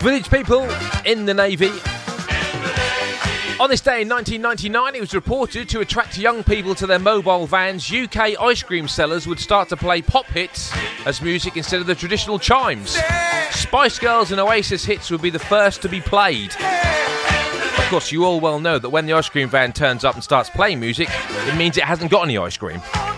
Village People in the Navy. On this day in 1999, it was reported to attract young people to their mobile vans, UK ice cream sellers would start to play pop hits as music instead of the traditional chimes. Spice Girls and Oasis hits would be the first to be played. Of course, you all well know that when the ice cream van turns up and starts playing music, it means it hasn't got any ice cream.